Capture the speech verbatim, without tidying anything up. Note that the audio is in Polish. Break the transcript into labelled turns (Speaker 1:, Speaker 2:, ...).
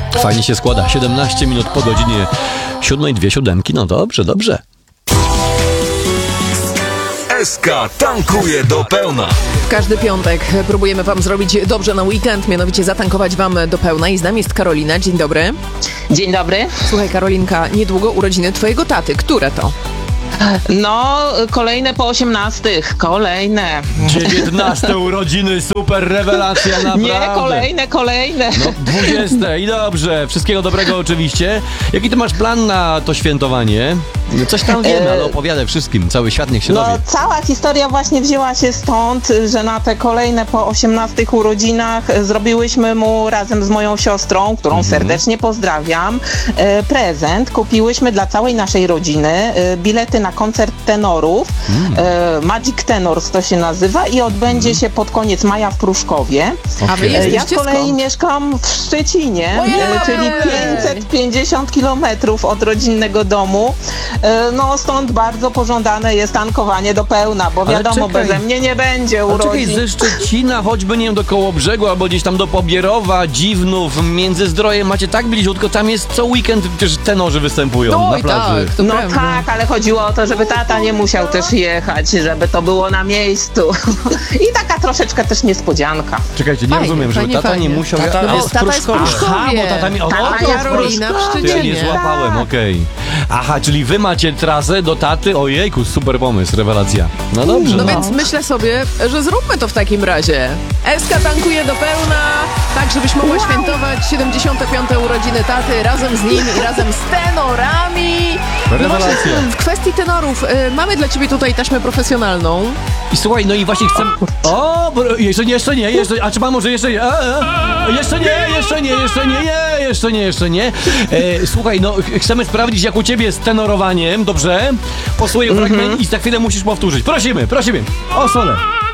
Speaker 1: Fajnie się składa. siedemnaście minut po godzinie siódmej, dwie siódemki. No dobrze, dobrze.
Speaker 2: S K tankuje do pełna.
Speaker 3: Każdy piątek próbujemy wam zrobić dobrze na weekend, mianowicie zatankować wam do pełna. I z nami jest Karolina. Dzień dobry.
Speaker 4: Dzień dobry.
Speaker 3: Słuchaj, Karolinka, niedługo urodziny twojego taty. Które to?
Speaker 4: No, kolejne po osiemnastych. Kolejne.
Speaker 1: dziewiętnaste urodziny, super rewelacja, naprawdę.
Speaker 4: Nie, kolejne, kolejne.
Speaker 1: No, dwudzieste i dobrze. Wszystkiego dobrego oczywiście. Jaki ty masz plan na to świętowanie? Coś tam wiemy, ale opowiadaj wszystkim. Cały świat niech się
Speaker 4: No,
Speaker 1: dowie.
Speaker 4: cała historia właśnie wzięła się stąd, że na te kolejne po osiemnastych urodzinach zrobiłyśmy mu razem z moją siostrą, którą
Speaker 1: Mhm.
Speaker 4: serdecznie pozdrawiam, e, prezent. Kupiłyśmy dla całej naszej rodziny e, bilety na koncert tenorów.
Speaker 1: Mm.
Speaker 4: E, Magic Tenors to się nazywa i odbędzie
Speaker 1: Mhm.
Speaker 4: się pod koniec maja w Pruszkowie.
Speaker 3: A wy
Speaker 1: Okej.
Speaker 4: E, Ja z
Speaker 3: jesteście
Speaker 4: kolei
Speaker 3: skąd?
Speaker 4: mieszkam w Szczecinie,
Speaker 3: Ojej!
Speaker 4: e, czyli pięćset pięćdziesiąt kilometrów od rodzinnego domu. E, No stąd bardzo pożądane jest tankowanie do pełna, bo
Speaker 1: Ale
Speaker 4: wiadomo,
Speaker 1: czekaj.
Speaker 4: beze mnie nie będzie
Speaker 1: A czekaj,
Speaker 4: urodzin.
Speaker 1: ze Szczecina, choćby nie wiem, do Kołobrzegu, albo gdzieś tam do Pobierowa, Dziwnów, Międzyzdroje, macie tak bliziutko, tam jest co weekend przecież tenorzy występują
Speaker 3: No
Speaker 1: na
Speaker 3: i
Speaker 1: plaży.
Speaker 3: tak, to
Speaker 4: No
Speaker 3: prawda.
Speaker 4: tak, ale chodziło o to, żeby tata nie musiał też jechać, żeby to było na miejscu. I taka troszeczkę też niespodzianka.
Speaker 1: Czekajcie, nie
Speaker 3: Fajnie,
Speaker 1: rozumiem, żeby
Speaker 3: fajnie,
Speaker 1: tata
Speaker 3: fajnie.
Speaker 1: nie musiał...
Speaker 3: Tata
Speaker 1: a,
Speaker 3: jest w Pruszkowie.
Speaker 1: Aha, bo tata mi... O,
Speaker 4: Tata
Speaker 1: o,
Speaker 4: jest
Speaker 1: to
Speaker 4: w
Speaker 3: Karolina w
Speaker 4: Pruszkowie.
Speaker 1: To ja nie
Speaker 3: Szczecinie.
Speaker 1: złapałem, okej. Aha, czyli wy macie trasę do taty? Ojejku, super pomysł, rewelacja. No dobrze.
Speaker 3: No
Speaker 1: no.
Speaker 3: więc myślę sobie, że zróbmy to w takim razie. S K tankuje do pełna, tak żebyś mogła świętować siedemdziesiąte piąte urodziny taty razem z nim i razem z tenorami. No właśnie,
Speaker 1: Rewelacja.
Speaker 3: w kwestii tenorów, y, mamy dla ciebie tutaj taśmę profesjonalną.
Speaker 1: I słuchaj, no i właśnie chcę... O, bo- jeszcze nie, jeszcze nie, jeszcze... A czy pan może jeszcze nie? A, a, jeszcze nie, jeszcze nie, jeszcze nie, nie, jeszcze nie, jeszcze nie. E, słuchaj, no ch- chcemy sprawdzić, jak u ciebie z tenorowaniem, dobrze? Posłuchaj fragment i za chwilę musisz powtórzyć. Prosimy, prosimy. O, solę.